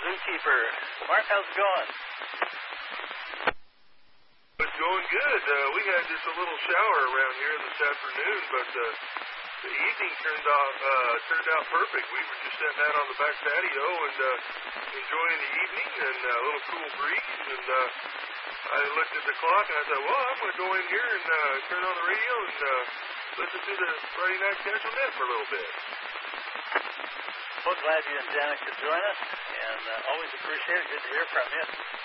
Zookeeper. Mark, how's it going? It's going good. We had just a little shower around here this afternoon, but the evening turned out perfect. We were just sitting out on the back patio and enjoying the evening and a little cool breeze. And I looked at the clock and I thought, well, I'm going to go in here and turn on the radio and listen to the Friday Night Casual Net for a little bit. Well, glad you and Janet could join us, and always appreciate it. Good to hear from you.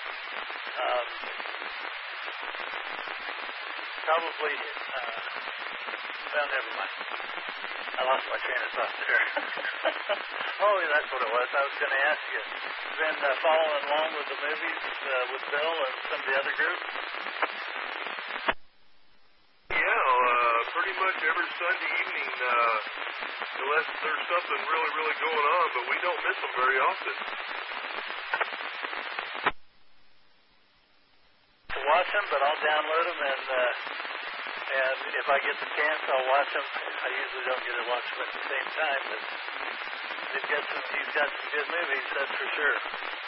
Probably, well, never mind. I lost my train of thought there. Oh, that's what it was. I was going to ask you. Been following along with the movies with Bill and some of the other groups? Yeah, pretty much every Sunday evening, unless there's something really, really going on, but we don't miss them very often. Watch them, but I'll download them, and if I get the chance, I'll watch them. I usually don't get to watch them at the same time, but he's got some good movies, that's for sure.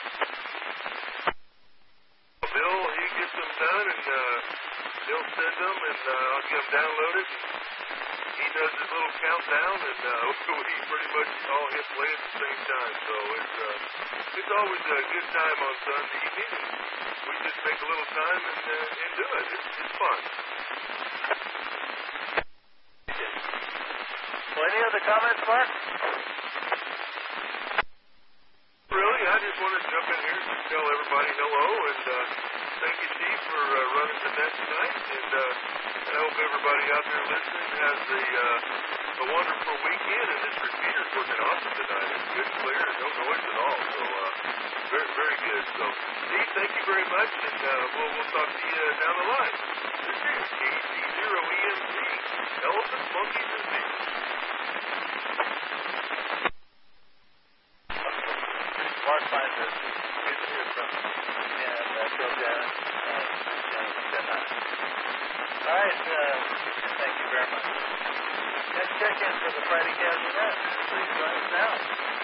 Bill, he gets them done, and he'll send them, and I'll get them downloaded. He does his little countdown, and we pretty much all hit play at the same time. So it's always a good time on Sunday evening, and we just make a little time and do it. It's fun. Well, any other comments, Mark? Really, I just wanted to jump in here and tell everybody hello, and thank you, Steve, for running the net tonight, and I hope everybody out there listening has a wonderful weekend, and this repeater's working awesome tonight. It's good, clear, and no noise at all, so very, very good. So, Steve, thank you very much, and we'll talk to you down the line. This is KC0EMC, Elephants, Monkeys, and Bears. Mark Finder, good to hear from you, and Bill Janet, all right, thank you very much. Let's check in for the Friday Casual Net. Please join us now.